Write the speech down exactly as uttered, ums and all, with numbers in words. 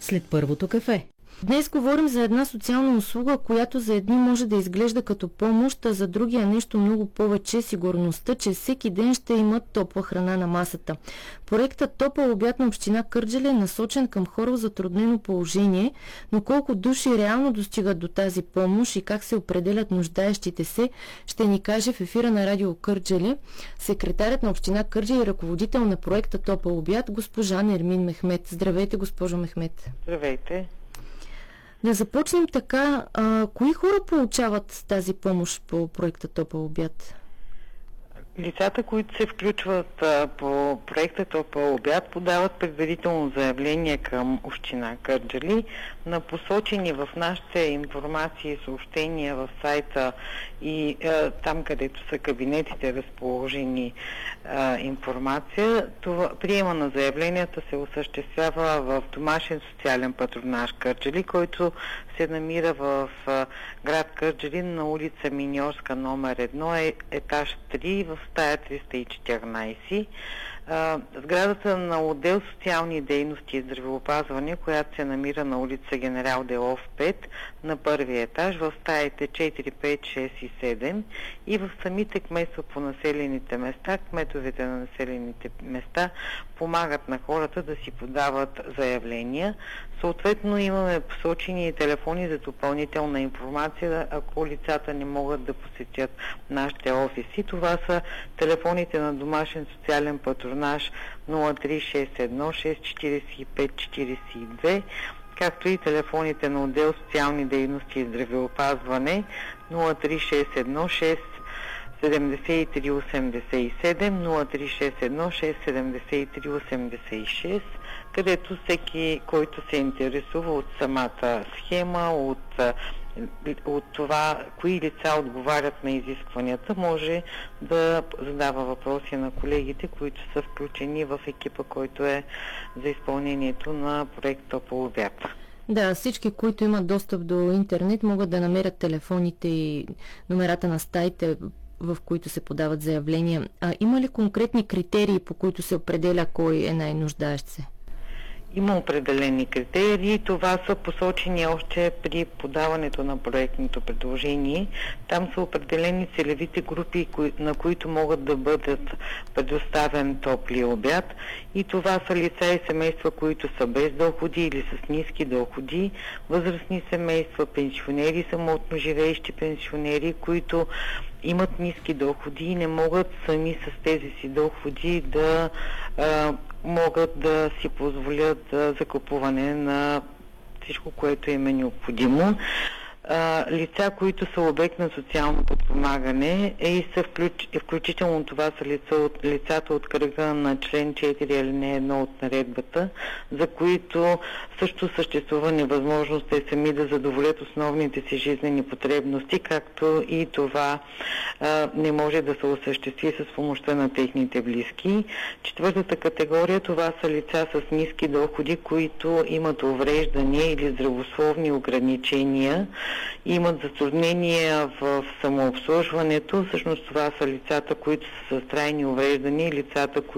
след първото кафе. Днес говорим за една социална услуга, която за едни може да изглежда като помощ, а за други е нещо много повече – сигурността, че всеки ден ще имат топла храна на масата. Проектът Топъл обяд на община Кърджали е насочен към хора в затруднено положение, но колко души реално достигат до тази помощ и как се определят нуждаещите се, ще ни каже в ефира на Радио Кърджали секретарят на община Кърджали и ръководител на проекта Топъл обяд госпожа Нермин Мехмет. Здравейте, госпожо Мехмет. Здравейте. Да започнем така. А, кои хора получават тази помощ по проекта Топъл обяд? Лицата, които се включват а, по проекта Топъл обяд, подават предварително заявление към община Кърджали на посочени в нашите информации и съобщения в сайта и а, там, където са кабинетите разположени а, информация. Това, приема на заявленията се осъществява в домашен социален патронаж Кърджали, който се намира в а, град Кърджали на улица Миньорска номер едно, е, етаж три в стая триста и четиринайсет. А, сградата на отдел социални дейности и здравеопазване, която се намира на улица Генерал Делов пет на първи етаж в стаите четири, пет, шест и седем и в самите кметства по населените места. Кметовете на населените места помагат на хората да си подават заявления. Съответно имаме посочени телефони за допълнителна информация, ако лицата не могат да посетят нашите офиси. Това са телефоните на домашен социален патронаж нула три шест едно шест четирийсет и пет четирийсет и две, както и телефоните на отдел социални дейности и здравеопазване нула три шест едно шест седемдесет и три осемдесет и седем, нула три шест едно шест седемдесет и три осемдесет и шест, където всеки, който се интересува от самата схема, от, от това, кои лица отговарят на изискванията, може да задава въпроси на колегите, които са включени в екипа, който е за изпълнението на проекта по обяд. Да, всички, които имат достъп до интернет, могат да намерят телефоните и номерата на стаите, в които се подават заявления. А има ли конкретни критерии, по които се определя кой е най-нуждаещ се? Има определени критерии. Това са посочени още при подаването на проектното предложение. Там са определени целевите групи, на които могат да бъдат предоставен топли обяд. И това са лица и семейства, които са без доходи или с ниски доходи, възрастни семейства, пенсионери, самотно живеещи пенсионери, които имат ниски доходи и не могат сами с тези си доходи да а, могат да си позволят а, закупуване на всичко, което им е необходимо. А, лица, които са обект на социално подпомагане е и са включ... включително това са лица от... лицата от кръга на член четири алинея едно от наредбата, за които също съществува невъзможност те сами да задоволят основните си жизнени потребности, както и това а, не може да се осъществи с помощта на техните близки. Четвъртата категория, това са лица с ниски доходи, които имат увреждания или здравословни ограничения, имат затруднения в самообслужването. Всъщност това са лицата, които са с трайни увреждания и лицата,